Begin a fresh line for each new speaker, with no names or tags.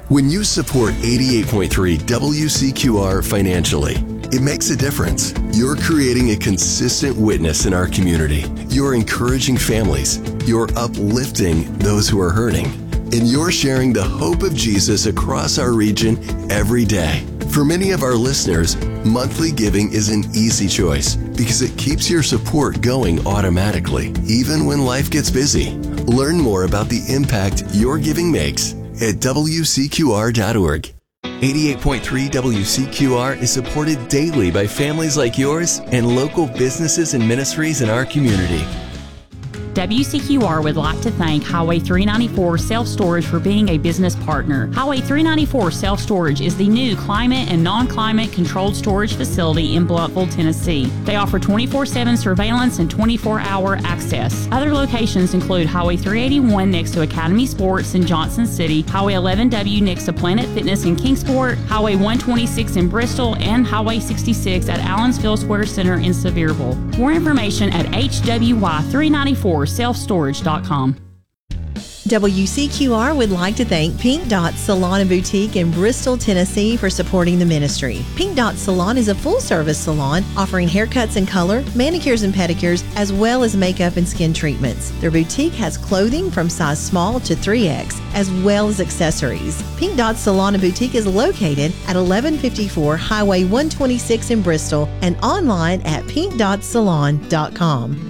When you support 88.3 WCQR financially, it makes a difference. You're creating a consistent witness in our community. You're encouraging families. You're uplifting those who are hurting. And you're sharing the hope of Jesus across our region every day. For many of our listeners, monthly giving is an easy choice because it keeps your support going automatically, even when life gets busy. Learn more about the impact your giving makes at WCQR.org. 88.3 WCQR is supported daily by families like yours and local businesses and ministries in our community.
WCQR would like to thank Highway 394 Self-Storage for being a business partner. Highway 394 Self-Storage is the new climate and non-climate controlled storage facility in Blountville, Tennessee. They offer 24/7 surveillance and 24-hour access. Other locations include Highway 381 next to Academy Sports in Johnson City, Highway 11W next to Planet Fitness in Kingsport, Highway 126 in Bristol, and Highway 66 at Allensville Square Center in Sevierville. More information at hwy394selfstorage.com.
WCQR would like to thank Pink Dot Salon and Boutique in Bristol, Tennessee for supporting the ministry. Pink Dot Salon is a full-service salon offering haircuts and color, manicures and pedicures, as well as makeup and skin treatments. Their boutique has clothing from size small to 3X, as well as accessories. Pink Dot Salon and Boutique is located at 1154 Highway 126 in Bristol and online at pinkdotsalon.com.